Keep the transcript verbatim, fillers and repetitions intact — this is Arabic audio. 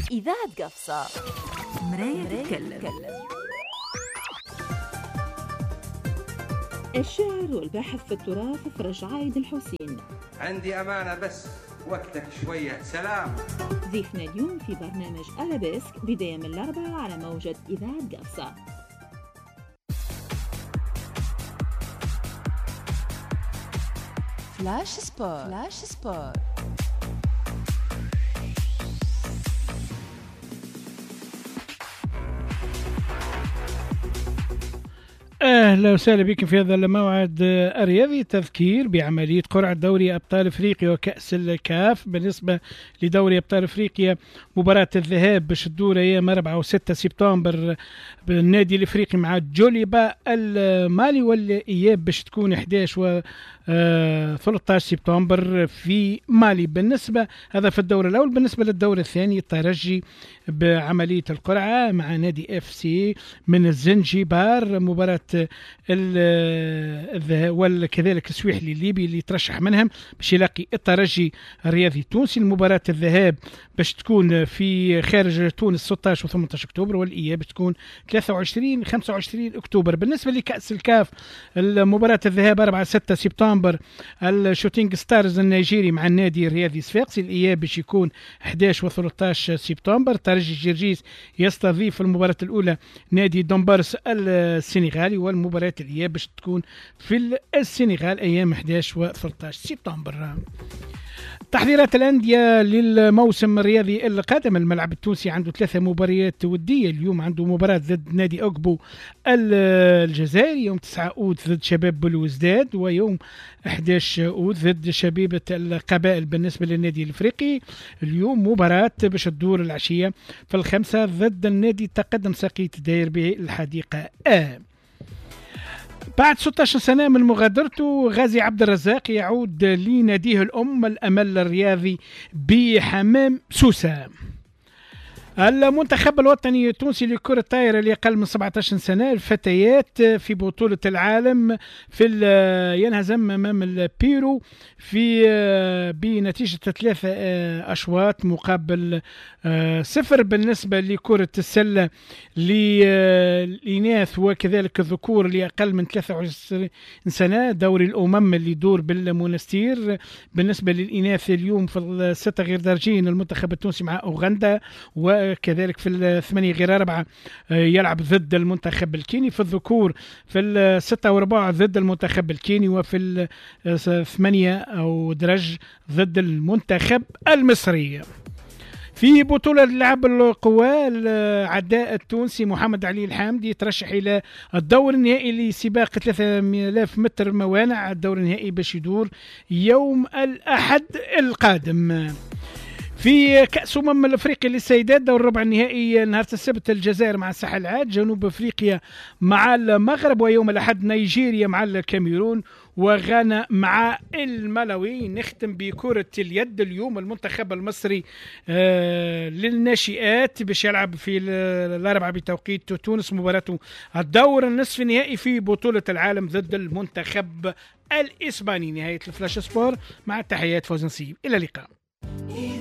إذاعة قفصة مراية تتكلم. الشعر والبحث في التراث فرج عايد الحسين. عندي أمانة بس وقتك شوية. سلام. ضيفنا اليوم في برنامج أرابيسك بداية من الأربعاء على موجة إذاعة قفصة. فلاش سبور. فلاش سبور. أهلا وسهلا بكم في هذا الموعد الرياضي. تذكير بعملية قرعة دوري أبطال أفريقيا وكأس الكاف. بالنسبة لدوري أبطال أفريقيا مباراة الذهاب باش تدور أيام أربعة وستة سبتمبر بالنادي الأفريقي مع جوليبا المالي، والإياب باش تكون أحد عشر و ثلاثة عشر سبتمبر في مالي. بالنسبة هذا في الدور الأول. بالنسبة للدور الثاني الترجي بعملية القرعة مع نادي اف سي من الزنجبار، مباراة وكذلك السويحلي الليبي اللي ترشح منهم باش يلاقي الترجي الرياضي التونسي. المباراة الذهاب باش تكون في خارج تونس ستة عشر و ثمانية عشر أكتوبر، والإياب باش تكون ثلاثة وعشرين خمسة وعشرين أكتوبر. بالنسبة لكأس الكاف المباراة الذهاب أربعة ستة سبتمبر الشوتينغ ستارز النيجيري مع النادي الرياضي صفاقسي. الإياب باش يكون أحد عشر و ثلاثة عشر سبتمبر. ترجي جرجيس يستضيف المباراة الأولى نادي دونبارس السنغالي، والمباراة الإياب باش تكون في السنغال أيام أحد عشر و ثلاثة عشر سبتمبر. تحضيرات الأندية للموسم الرياضي القادم. الملعب التونسي عنده ثلاثة مباريات ودية. اليوم عنده مباراة ضد نادي أوكبو الجزائري يوم تسعة أوت ضد شباب بلوزداد، ويوم أحد عشر أوت ضد شبيبة القبائل. بالنسبة للنادي الأفريقي اليوم مباراة باش تدور العشية في الخمسة ضد النادي التقدم ساقيت داير به الحديقة آ. بعد ستة عشر سنة من مغادرته غازي عبد الرزاق يعود لناديه الأم الأمل الرياضي بحمام سوسة. المنتخب الوطني التونسي لكرة الطائرة لأقل من سبعة عشر سنة الفتيات في بطولة العالم في ينهزم أمام البيرو في بنتيجة ثلاثة أشواط مقابل صفر. بالنسبة لكرة السلة للإناث وكذلك الذكور لأقل من ثلاثة وعشرين سنة دوري الأمم اللي يدور بالمونستير. بالنسبة للإناث اليوم في الستة غير درجين المنتخب التونسي مع أوغندا، وكذلك في الثمانية غير أربعة يلعب ضد المنتخب الكيني. في الذكور في الستة وربع ضد المنتخب الكيني، وفي الثمانية أو درج ضد المنتخب المصري. في بطولة لعب القوى العداء التونسي محمد علي الحامدي يترشح إلى الدور النهائي لسباق ثلاثة آلاف متر موانع. الدور النهائي باش يدور يوم الأحد القادم. في كأس أمم الأفريقيا للسيدات دور ربع النهائي نهار السبت الجزائر مع الساحل العاج، جنوب أفريقيا مع المغرب، ويوم الأحد نيجيريا مع الكاميرون، وغانا مع الملاوي. نختم بكرة اليد. اليوم المنتخب المصري آه للناشئات باش يلعب في الأربعاء بتوقيت تونس مباراته الدور النصف النهائي في بطولة العالم ضد المنتخب الإسباني. نهاية الفلاش سبور مع تحيات فوزن سيب، إلى اللقاء.